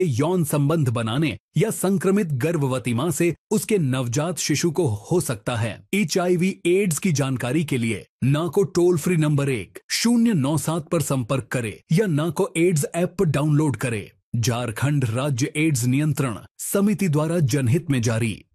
यौन संबंध बनाने या संक्रमित गर्भवती मां से उसके नवजात शिशु को हो सकता है। HIV एड्स की जानकारी के लिए नाको टोल फ्री नंबर 1097 पर संपर्क करें या नाको एड्स ऐप डाउनलोड करें। झारखंड राज्य एड्स नियंत्रण समिति द्वारा जनहित में जारी।